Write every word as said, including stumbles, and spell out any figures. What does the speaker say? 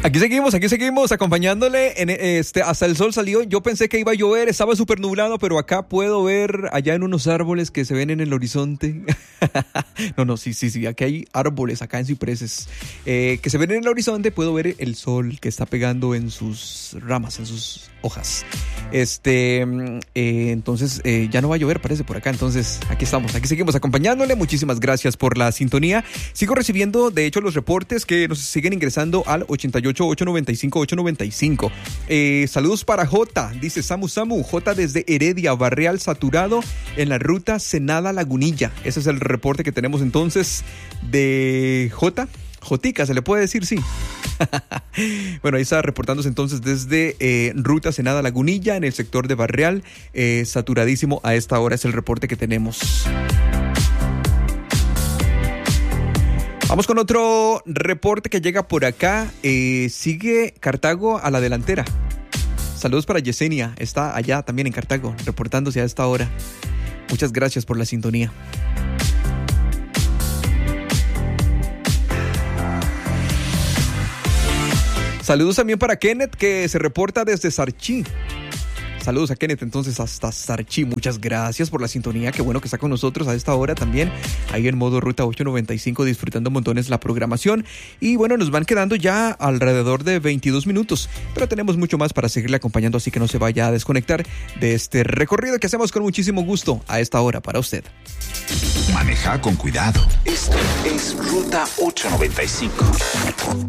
Aquí seguimos, aquí seguimos acompañándole. En este, hasta el sol salió. Yo pensé que iba a llover, estaba súper nublado, pero acá puedo ver allá en unos árboles que se ven en el horizonte. no, no, sí, sí, sí. Aquí hay árboles, acá en cipreses, eh, que se ven en el horizonte. Puedo ver el sol que está pegando en sus ramas, en sus hojas. Este, eh, entonces eh, ya no va a llover, parece, por acá. Entonces aquí estamos, aquí seguimos acompañándole. Muchísimas gracias por la sintonía. Sigo recibiendo, de hecho, los reportes que nos siguen ingresando al ochenta y ocho, ochocientos noventa y cinco, ochocientos noventa y cinco. Eh, saludos para J, dice Samu Samu, J desde Heredia, Barrial saturado en la ruta Senada Lagunilla. Ese es el reporte que tenemos entonces de J. Jotica, ¿se le puede decir? Sí. Bueno, ahí está reportándose entonces desde eh, Ruta Senada Lagunilla, en el sector de Barrial, eh, saturadísimo a esta hora, es el reporte que tenemos. Vamos con otro reporte que llega por acá. Eh, sigue Cartago a la delantera. Saludos para Yesenia, está allá también en Cartago, reportándose a esta hora. Muchas gracias por la sintonía. Saludos también para Kenneth, que se reporta desde Sarchí. Saludos a Kenneth, entonces, hasta Sarchí. Muchas gracias por la sintonía. Qué bueno que está con nosotros a esta hora también, ahí en modo Ruta ochocientos noventa y cinco, disfrutando montones la programación. Y bueno, nos van quedando ya alrededor de veintidós minutos, pero tenemos mucho más para seguirle acompañando, así que no se vaya a desconectar de este recorrido que hacemos con muchísimo gusto a esta hora para usted. Maneja con cuidado. Esto es Ruta ochocientos noventa y cinco.